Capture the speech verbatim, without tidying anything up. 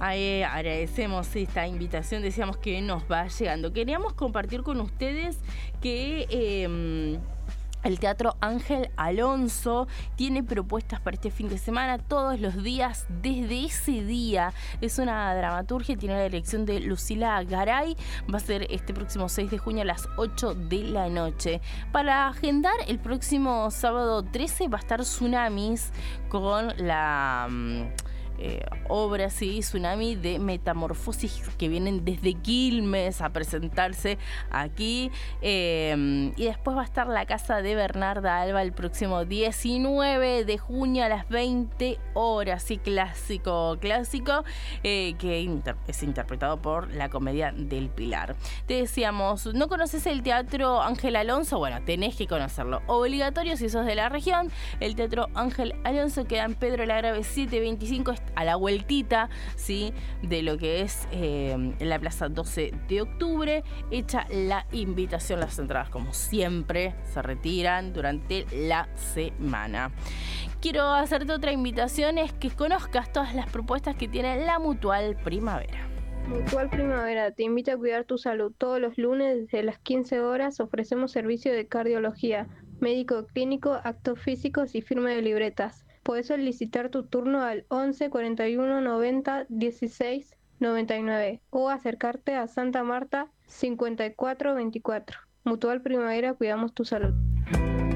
ahí agradecemos esta invitación, decíamos que nos va llegando. Queríamos compartir con ustedes que eh, el Teatro Ángel Alonso tiene propuestas para este fin de semana todos los días desde ese día. Es una dramaturgia, tiene la dirección de Lucila Garay. Va a ser este próximo seis de junio a las ocho de la noche. Para agendar, el próximo sábado trece va a estar Tsunamis con la... Eh, obras, sí, Tsunami de Metamorfosis, que vienen desde Quilmes a presentarse aquí, eh, y después va a estar la Casa de Bernarda Alba el próximo diecinueve de junio a las veinte horas, sí, clásico, clásico, eh, que inter- es interpretado por la Comedia del Pilar. Te decíamos, ¿no conoces el Teatro Ángel Alonso? Bueno, tenés que conocerlo, obligatorio si sos de la región. El Teatro Ángel Alonso queda en Pedro Lagrave setecientos veinticinco, a la vueltita, ¿sí?, de lo que es eh, la Plaza doce de octubre. Hecha la invitación, las entradas como siempre se retiran durante la semana. Quiero hacerte otra invitación, es que conozcas todas las propuestas que tiene la Mutual Primavera. Mutual Primavera te invita a cuidar tu salud. Todos los lunes desde las quince horas ofrecemos servicio de cardiología, médico clínico, actos físicos y firma de libretas. Puedes solicitar tu turno al once cuarenta y uno noventa dieciséis noventa y nueve o acercarte a Santa Marta cincuenta y cuatro veinticuatro. Mutual Primavera, cuidamos tu salud.